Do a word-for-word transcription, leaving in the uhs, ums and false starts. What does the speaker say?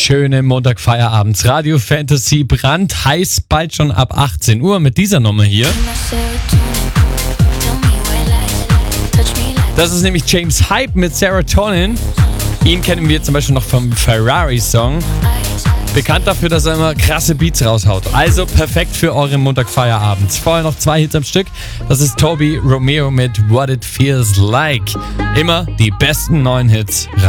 schöne Montagfeierabends. Radio Fantasy brandheiß, bald schon ab achtzehn Uhr mit dieser Nummer hier. Das ist nämlich James Hype mit Serotonin. Ihn kennen wir zum Beispiel noch vom Ferrari-Song. Bekannt dafür, dass er immer krasse Beats raushaut. Also perfekt für euren Montagfeierabends. Vorher noch zwei Hits am Stück. Das ist Toby Romeo mit What It Feels Like. Immer die besten neuen Hits.